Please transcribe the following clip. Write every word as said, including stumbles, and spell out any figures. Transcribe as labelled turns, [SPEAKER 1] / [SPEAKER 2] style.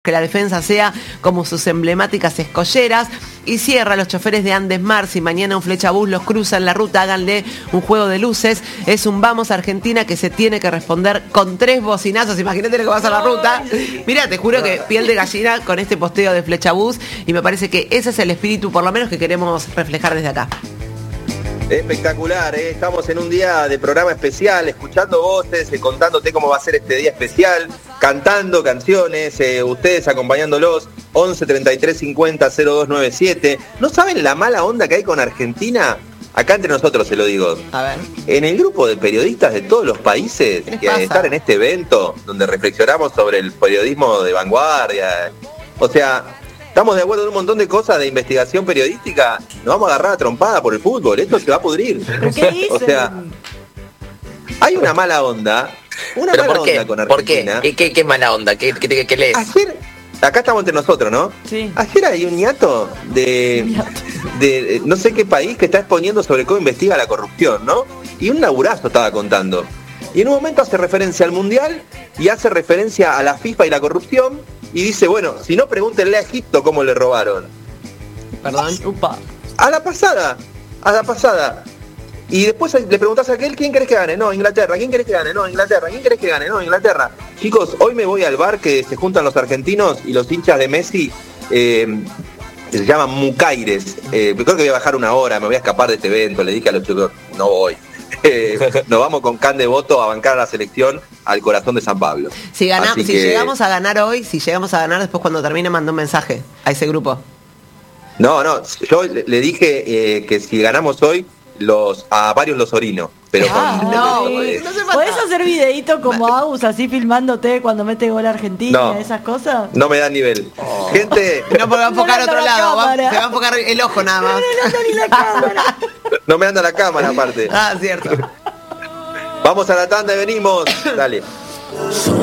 [SPEAKER 1] que la defensa sea como sus emblemáticas escolleras. Y cierra: los choferes de Andes Mar, si mañana un flechabús los cruza en la ruta, háganle un juego de luces. Es un vamos Argentina que se tiene que responder con tres bocinazos. Imagínate lo que vas a la ruta. Mira, te juro que piel de gallina con este posteo de flechabús, y me parece que ese es el espíritu, por lo menos, que queremos reflejar desde acá.
[SPEAKER 2] Espectacular, ¿eh? Estamos en un día de programa especial, escuchando voces, eh, contándote cómo va a ser este día especial, cantando canciones, eh, ustedes acompañándolos. Once treinta y tres cincuenta cero dos noventa y siete. ¿No saben la mala onda que hay con Argentina? Acá entre nosotros se lo digo.
[SPEAKER 1] A ver.
[SPEAKER 2] En el grupo de periodistas de todos los países que al estar en este evento donde reflexionamos sobre el periodismo de vanguardia, o sea, estamos de acuerdo en un montón de cosas de investigación periodística, nos vamos a agarrar a trompada por el fútbol, esto se va a pudrir.
[SPEAKER 3] ¿Pero qué dicen?
[SPEAKER 2] O sea, hay una mala onda, una
[SPEAKER 4] ¿Pero
[SPEAKER 2] mala
[SPEAKER 4] por qué?
[SPEAKER 2] onda con
[SPEAKER 4] ¿Por qué?
[SPEAKER 2] Argentina.
[SPEAKER 4] ¿Qué, qué, qué mala onda? ¿Qué, qué, qué lees?
[SPEAKER 2] Ayer, acá estamos entre nosotros, ¿no?
[SPEAKER 3] Sí.
[SPEAKER 2] Ayer hay un ñato de, de, de no sé qué país que está exponiendo sobre cómo investiga la corrupción, ¿no? Y un laburazo estaba contando. Y en un momento hace referencia al Mundial y hace referencia a la FIFA y la corrupción. Y dice, bueno, si no, pregúntenle a Egipto cómo le robaron.
[SPEAKER 1] Perdón.
[SPEAKER 3] Upa.
[SPEAKER 2] A la pasada, a la pasada. Y después le preguntás a aquel, ¿quién querés que gane? No, Inglaterra. ¿Quién querés que gane? No, Inglaterra. ¿Quién querés que gane? No, Inglaterra. Chicos, hoy me voy al bar que se juntan los argentinos y los hinchas de Messi, eh, que se llaman Mucaires. Eh, creo que voy a bajar una hora, me voy a escapar de este evento. Le dije a los chicos, no voy. Eh, nos vamos con Can de Voto a bancar a la selección al corazón de San Pablo.
[SPEAKER 1] Si, ganamos,
[SPEAKER 2] Así
[SPEAKER 1] si
[SPEAKER 2] que...
[SPEAKER 1] llegamos a ganar hoy, si llegamos a ganar, después cuando termine mando un mensaje a ese grupo.
[SPEAKER 2] No, no, yo le, le dije eh, que si ganamos hoy, los a varios los orino. Pero
[SPEAKER 3] Ah,
[SPEAKER 2] con,
[SPEAKER 1] no,
[SPEAKER 2] eh,
[SPEAKER 1] no se mata.
[SPEAKER 3] ¿Podés hacer videíto como Agus, así filmándote cuando mete gol Argentina,
[SPEAKER 2] No.
[SPEAKER 3] esas cosas?
[SPEAKER 2] no me da nivel. Gente,
[SPEAKER 1] No, porque va a enfocar a
[SPEAKER 3] Mirando
[SPEAKER 1] otro
[SPEAKER 3] la
[SPEAKER 1] lado, va-
[SPEAKER 3] cámara.
[SPEAKER 1] se va a enfocar el ojo nada más.
[SPEAKER 3] No mirando ni la cámara.
[SPEAKER 2] no me anda la cámara aparte.
[SPEAKER 1] Ah, cierto.
[SPEAKER 2] Vamos a la tanda y venimos. Dale.